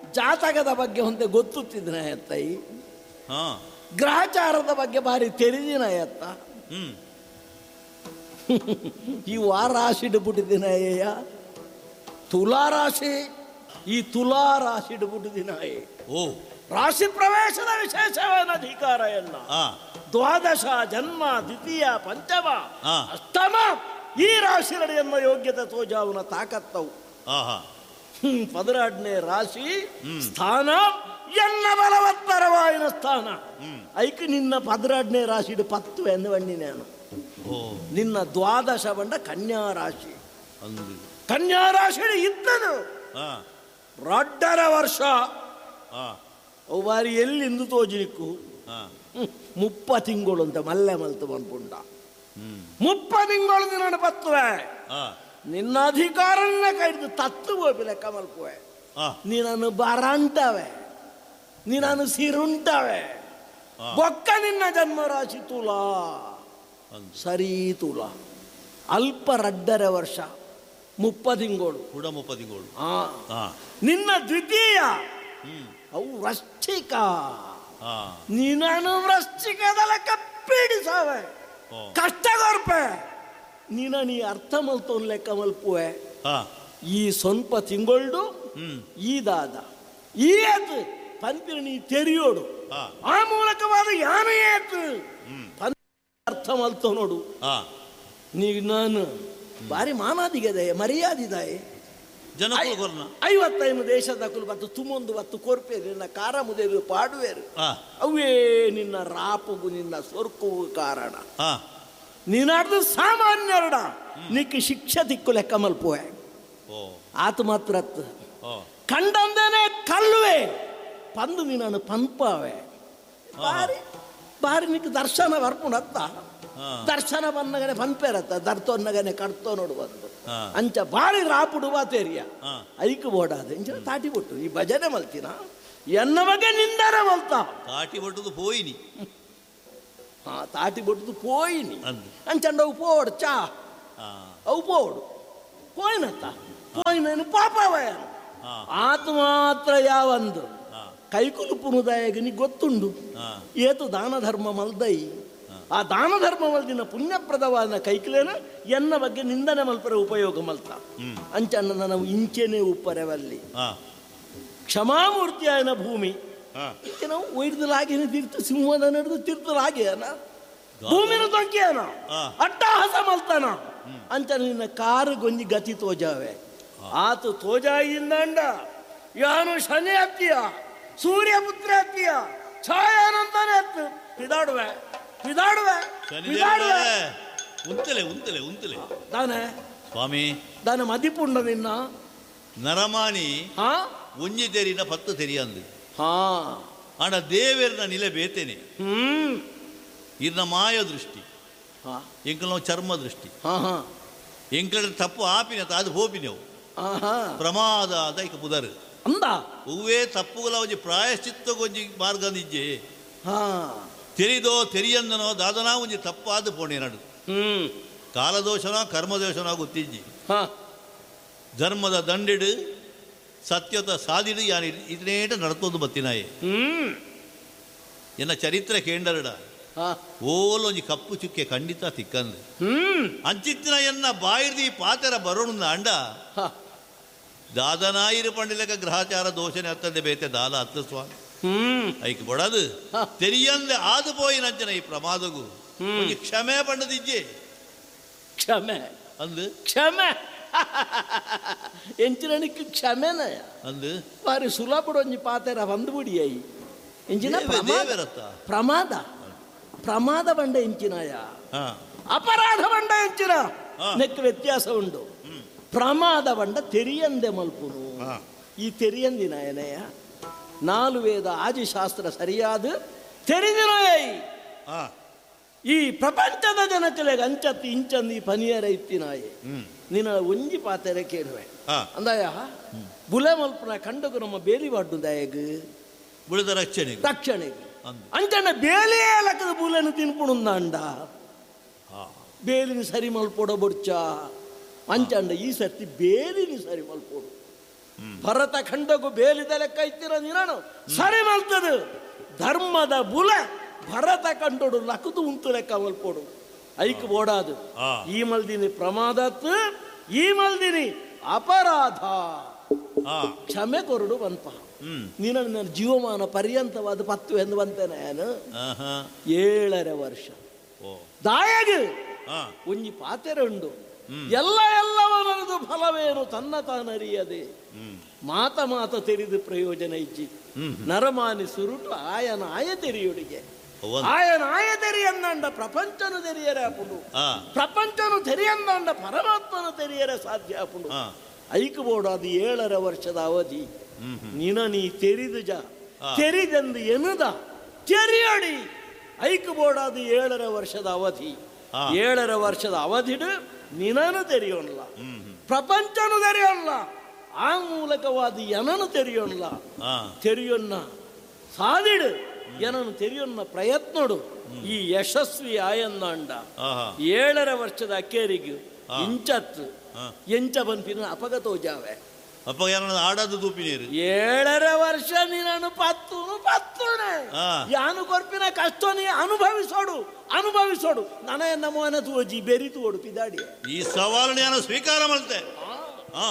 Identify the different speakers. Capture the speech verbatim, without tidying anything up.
Speaker 1: ಜಾತಕದ ಬಗ್ಗೆ ಹೊಂದೆ ಗೊತ್ತುತ್ತಿದ್ನ ಎತ್ತೈ,
Speaker 2: ಹಾ
Speaker 1: ಗ್ರಹಚಾರದ ಬಗ್ಗೆ ಭಾರಿ ತೆರಿದಿನ ಎತ್ತ.
Speaker 2: ಹ್ಮ್
Speaker 1: ಈ ವಾರ ರಾಶಿ ಇಡ್ಬಿಟ್ಟಿದ್ದೀನ ಅಯ್ಯ, ತುಲಾ ರಾಶಿ. ಈ ತುಲಾ ರಾಶಿ ಇಡ್ಬಿಟ್ಟಿದ್ದೀನ.
Speaker 2: ಓ
Speaker 1: ರಾಶಿ ಪ್ರವೇಶದ ವಿಶೇಷವಾದ ಅಧಿಕಾರ ಎಲ್ಲ. ದ್ವಾದಶ, ಜನ್ಮ, ದ್ವಿತೀಯ, ಪಂಚಮ, ಅಷ್ಟಮ ಈ ರಾಶಿ ನಡೆಯನ್ನ ಯೋಗ್ಯತೆ ತೋಜಾವನ ತಾಕತ್ತವು. ಹ್ಮ್ ಪದರಾಡ್ನೆ ರಾಶಿ ಸ್ಥಾನ ಎನ್ನ ಬಲವತ್ತರವಾಯಿನ ಸ್ಥಾನ. ಐಕ್ ನಿನ್ನ ಪದರಾಡ್ನೆ ರಾಶಿ ಇಡು ಪತ್ತು ಎಂದು ಬಣ್ಣಿ ನಾನು. ನಿನ್ನ ದ್ವಾದಶ ಬಂಡ ಕನ್ಯಾ ರಾಶಿ. ಕನ್ಯಾ ರಾಶಿ ಇದ್ದನು ರಡ್ಡರ ವರ್ಷ ಅವು ಬಾರಿ ಎಲ್ಲಿಂದು ತೋಜಿನಿಕ್ಕು ಮುಪ್ಪ ತಿಂಗಳು ಅಂತ ಮಲ್ಲೆ ಮಲ್ತು ಬಂದ್ಪುಂಡ. ಮುಪ್ಪ ತಿಂಗಳು ದಿನ ಬತ್ತುವೆ ನಿನ್ನ ಅಧಿಕಾರನ್ನ ಕೈದು ತತ್ತು ಗೋಪಿ ಲೆಕ್ಕ ಮಲ್ಪುವೆ. ನೀನನ್ನು ಬರಂಟವೆ, ನೀನನ್ನು ಸಿರುಂಟವೆ. ಬೊಕ್ಕ ನಿನ್ನ ಜನ್ಮರಾಶಿ ತುಲಾ. ಸರಿ ತುಲಾ ಅಲ್ಪ ರಡ್ಡರೆ ವರ್ಷ ಮುಪ್ಪ ತಿಂಗಳು
Speaker 2: ಕೂಡ ಮುಪ್ಪ ತಿಂಗಳು.
Speaker 1: ನಿನ್ನ ದ್ವಿತೀಯ ಅವು ವೃಶ್ಚಿಕ. ನೀನು ವೃಶ್ಚಿಕದಲ್ಲ ಕಪ್ಪಿಡಿಸಾವೆ ಕಷ್ಟ ಕೊರ್ಪೆ. ನೀನ ನೀ ಅರ್ಥ ಮಲ್ತೋನ್ ಲೆಕ್ಕ ಮಲ್ಪುವೆ. ಈ ಸ್ವಲ್ಪ ತಿಂಗಳು ಈ ದಾದ ಈ ಏತು ಪಂಪಿನ ನೀ ತೆರಿಯೋಡು ಆ ಮೂಲಕವಾದ ಯಾನ ಏತು ಅರ್ಥ ಮಲ್ತೋ ನೋಡು. ನೀ ನಾನು ಬಾರಿ ಮಾನಾದಿಗದೆ ಮರ್ಯಾದಿದಾಯೆ. ಐವತ್ತೈದು ದೇಶದ ಕುಲು ಬತ್ತು ತುಮೊಂದು ಬತ್ತು ಕೊರ್ಪೇರು ನಿನ್ನ ಕಾರ ಮುದೇರು ಪಾಡುವೇರು ಅವೇ ನಿನ್ನ ರಾಪುಗು ನಿನ್ನ ಸ್ವರ್ಕವು ಕಾರಣ. ನೀನಾಡ್ದು ಸಾಮಾನ್ಯರಡ ನಿಕ್ಕೆ ಶಿಕ್ಷೆ ತಿಕ್ಕು ಲೆಕ್ಕ ಮಲ್ಪುವೆ. ಆತು ಮಾತ್ರ ಕಂಡಂದೇನೆ ಕಲ್ಲುವೆ ಪಂದು ನೀನು ಪಂಪವೆ. ಬಾರಿ ಬಾರಿ ನಿಕ್ಕೆ ದರ್ಶನ ಬರ್ಪುಣತ್ತ. ದರ್ಶನ ಬಂದಗನೆ ಪಂಪೇರತ್ತ ದರ್ತೊನ್ನಗನೆ ಕಡ್ತೋ ನೋಡುವಂತ ಅಂಚ ಬಾರಿ ರಾಪುಡುವ ತೇರಿಯ ಐಕು ಬೋಡಾದ ಇಂಚ ತಾಟಿ ಬಿಟ್ಟು ಈ ಭಜನೆ ಮಲ್ತಿನ ಎನ್ನ ಬಗ್ಗೆ ನಿಂದನೆ ಮಲ್ತ
Speaker 2: ತಾಟಿ ಬಟ್ಟದು ಪೋಯಿನಿ.
Speaker 1: ಹಾ ತಾಟಿ ಬಟ್ಟದು ಪೋಯಿನಿ ಅಂಚಂಡ ಅವು ಪೋಡು ಚಾ ಅವು ಪೋಡು ಪೋಯಿನತ್ತ ಪೋಯಿನ ಪಾಪವಯ ಆತ ಮಾತ್ರ ಯಾವಂದು ಕೈಕುಲು ಪುನುದಾಯಗ ನೀ ಗೊತ್ತುಂಡು ಏತು ದಾನ ಧರ್ಮ ಮಲ್ದೈ. ಆ ದಾನ ಧರ್ಮ ಮಲ್ದಿನ ಪುಣ್ಯಪ್ರದವಾದ ಕೈಕಲೇನ ಎನ್ನ ಬಗ್ಗೆ ನಿಂದನೆ ಮಲ್ಪರ ಉಪಯೋಗ ಮಲ್ತ ಅಂಚನ್ನ ನಾವು ಇಂಚೆನೆ ಉಪ್ಪರವಲ್ಲಿ ಕ್ಷಮಾಮೂರ್ತಿಯಾಯನ ಭೂಮಿ ನಾವು ಒಯ್ದಲಾಗೇನೆ ತೀರ್ಥ ಸಿಂಹದ ನಡೆದು ತೀರ್ಥಲಾಗೇನ ಭೂಮಿನ ತೊಂಕಿಯನ ಅಟ್ಟಹಾಸ ಮಲ್ತಾನ ಅಂಚ ನಿನ್ನ ಕಾರು ಗೊಂಜಿ ಗತಿ ತೋಜಾವೆ. ಆತು ತೋಜಾಯಿಂದ ಯಾನು ಶನಿ ಹತ್ತಿಯ ಸೂರ್ಯ ಪುತ್ರ ಹತ್ತಿಯ ಛಾಯಾನಂತಾನೆ ಹತ್ತು ಪಿದಾಡುವೆ ಪಿದಾಡುವೆ ಪಿದಾಡುವೆ
Speaker 2: ಉಂತಲೆ ಉಂತಲೆ ಉಂತಲೆ
Speaker 1: ದಾನೆ
Speaker 2: ಸ್ವಾಮಿ
Speaker 1: ದಾನ ಮದಿಪುಂಡ ನಿನ್ನ
Speaker 2: ನರಮಾನಿ
Speaker 1: ಹಾ
Speaker 2: ಒಂಜಿ ತೆರಿನ ಪತ್ತು ತೆರಿಯಂದು
Speaker 1: ಹಾ
Speaker 2: ಆಡ ದೇವೇರ್ನ ನಿಲೆ ಬೇತೇನೆ
Speaker 1: ಹ್ಮ್
Speaker 2: ಇರ್ನ ಮಾಯ ದೃಷ್ಟಿ ಎಂಕಲ್ ನಾವು ಚರ್ಮ ದೃಷ್ಟಿ ಎಂಕಳ ತಪ್ಪು ಆಪಿನ ಅದು ಹೋಪಿನೆವು ಪ್ರಮಾದ ಅದೈಕ ಪುದರ್
Speaker 1: ಅಂದ
Speaker 2: ಹೂವೇ ತಪ್ಪುಗಳ ಒಂಜಿ ಪ್ರಾಯಶ್ಚಿತ್ತ ಗೊಂಜಿ ಮಾರ್ಗದಿಜ್ಜೆ ತೆರಿದೋ ತೆರಿಯಂದನೋ ದಾದನಾ ಒಂಜಿ ತಪ್ಪಾದ ಪೋಣೆ ನಡು ಕಾಲದೋಷನೋ ಕರ್ಮದೋಷನೋ ಗೊತ್ತಿಜ್ಜಿ ಧರ್ಮದ ದಂಡಿಡು ಸತ್ಯದ ಸಾದಿಡು ಯಾನ್ ಇದನ್ನೇಟ ನಡ್ತೋದು ಬತ್ತಿನಾಯೆ ಎನ್ನ ಚರಿತ್ರೆ ಕೇಂಡರಡ ಓಲೊಂಜಿ ಕಪ್ಪು ಚುಕ್ಕೆ ಖಂಡಿತ ತಿಕ್ಕಂದು ಅಂಚಿತ್ತಿನ ಎನ್ನ ಬಾಯಿರ್ದಿ ಪಾತೆರ ಬರೋಣ ಅಂಡ ದಾದನಾಯಿರು ಪಂಡಿಲಕ ಗ್ರಹಚಾರ ದೋಷನೆ ಹತ್ತದೆ ಬೇತೆ ದಾಲ ಹತ್ತು ಸ್ವಾಮಿ ಐಕ್ ಬೊಡದು ತೆರಿಯಂದೆ ಆದು ಪೋಯಿನಂಚನ ಈ ಪ್ರಮಾದಗು ಕ್ಷಮೆ ಪಂಡದಿಜ್ಜೆ
Speaker 1: ಕ್ಷಮೆ
Speaker 2: ಅಂದು
Speaker 1: ಕ್ಷಮೆ ಎಂಚಿನಕ್ಕೆ ಕ್ಷಮೆನ ಅಂದು ಬಾರಿ ಸುಲಭಡೊಂಜಿ ಪಾತೆರ ಬಂದುಬಿಡಿಯೈ ಎಂಚಿನ ಪ್ರಮಾದ ಪ್ರಮಾದ ಬಂಡ ಎಂಚಿನಯ ಅಪರಾಧ ಬಂಡ ಎಂಚಿನ ನೆಕ್ ವ್ಯತ್ಯಾಸ ಉಂಡು. ಪ್ರಮಾದ ಬಂಡ ತೆರಿಯಂದೆ ಮಲ್ಪುನು ಈ ತೆರಿಯಂದಿನ ಏನಯ್ಯ ನಾಲು ವೇದ ಆದಿಶಾಸ್ತ್ರ ಸರಿಯಾದ ತೆರಿದಿನೋಯೈ ಈ ಪ್ರಪಂಚದ ಜನಕಲೆಗೆ ಅಂಚತ್ತಿ ಇಂಚಂದಿ ಪನಿಯರ ಇತ್ತಿನಾಯೆ ನಿನ್ನ ಒಂಜಿ ಪಾತೆರೆ ಕೇಳುವೆ ಅಂದಾಯ ಬುಲೆ ಮಲ್ಪನ ಕಂಡಗು ನಮ್ಮ ಬೇಲಿ ಬಾಡು ದಯಗ್
Speaker 2: ಬುಳದ ರಕ್ಷಣೆ
Speaker 1: ರಕ್ಷಣೆಗೆ ಅಂಚಣ್ಣ ಬೇಲಿಯೇ ಲಕ್ಕದ ಬುಲೆನು ತಿನ್ಪುಣುಂದ ಅಂಡ ಬೇಲಿನ ಸರಿ ಮಲ್ಪೊಡ ಬೊಡ್ಚ ಅಂಚಂಡ ಈ ಸರ್ತಿ ಬೇಲಿನಿ ಸರಿ ಮಲ್ಪೊಡು ಭರತ ಖಂಡಗೂ ಬೇಲಿದ ಲೆಕ್ಕ ಇತ್ತಿರ ನೀನು ಸರಿ ಮಲ್ತದು ಧರ್ಮದ ಬುಲ ಭರತ ಕಂಡೋಡು ಲಕದು ಉಂಟು ಲೆಕ್ಕ ಮಲ್ಪೋಡು ಐಕ್ ಬೋಡಾದು ಈ ಮಲ್ದಿನಿ ಪ್ರಮಾದತ್ ಈ ಮಲ್ದಿನಿ ಅಪರಾಧ ಕ್ಷಮೆ ಕೊರಡು ಬನ್ಪ ನೀನು ನನ್ನ ಜೀವಮಾನ ಪರ್ಯಂತವಾದ ಪತ್ತು ಎಂದು ಬಂತೇನೆ ನಾನು ಏಳರ ವರ್ಷ ದಾಯಗ ಒಂಜಿ ಪಾತೆರೆ ಉಂಡು ಎಲ್ಲ ಎಲ್ಲವನದು ಫಲವೇನು ತನ್ನ ತಾನರಿಯದೆ ಮಾತ ಮಾತ ತೆರಿದು ಪ್ರಯೋಜನ ಇಜ್ಜಿ ನರಮಾನಿ ಸುರುಟು ಆಯನ ಆಯ ತೆರಿಯುಡಿಗೆ ಆಯನ ಆಯ ತೆರಿಯಂದಂಡ ಪ್ರಪಂಚನು ತೆರಿಯರೆ ಆಪುಂಡು ಪ್ರಪಂಚನು ತೆರಿಯಂದಂಡ ಪರಮಾತ್ಮನು ತೆರಿಯರೆ ಸಾಧ್ಯ ಆಪುಂಡು ಐಕ್ ಬೋಡು ಅದು ಏಳರ ವರ್ಷದ ಅವಧಿ ನಿನ ನೀ ತೆರಿದು ಜ ತೆರಿದೆಂದು ಎನ್ನುದ ತೆರಿಯಡಿ ಐಕ್ ಬೋಡು ಅದು ಏಳರ ವರ್ಷದ ಅವಧಿ ಏಳರ ವರ್ಷದ ಅವಧಿಡು ನಿನನು ತೆರೆಯೋಲ್ಲ ಪ್ರಪಂಚನು ತೆರೆಯೋಲ್ಲ ಆ ಮೂಲಕವಾದ ಎನನು ತೆರೆಯೋಲ್ಲ ತೆರೆಯೊನ್ನ ಸಾಧಿಡು ಎನನು ತೆರೆಯೊನ್ನ ಪ್ರಯತ್ನಡು ಈ ಯಶಸ್ವಿ ಆಯಂದಾಂಡ ಏಳರ ವರ್ಷದ ಅಕ್ಕೇರಿಗೂ ಇಂಚತ್ತು ಎಂಚ ಬಂಪಿನ ಅಪಗತೋಜಾವೆ
Speaker 2: ಅಪ್ಪ ಆಡೋದು ತೂಪಿ ನೀರು
Speaker 1: ಏಳರ ವರ್ಷ ನೀನು ಪತ್ತು ಪತ್ತುಣೆ ಯಾನು ಕೊರ್ಪಿನ ಕಷ್ಟ ನೀ ಅನುಭವಿಸೋಡು ಅನುಭವಿಸೋಡು ನನಯನ್ನ ಮೋನ ತೋಜಿ ಬೆರಿತು ಓಡು ಪಿದಾಡಿ
Speaker 2: ಈ ಸವಾಲು ನಾನು ಸ್ವೀಕಾರ ಮಾಡ್ತೆ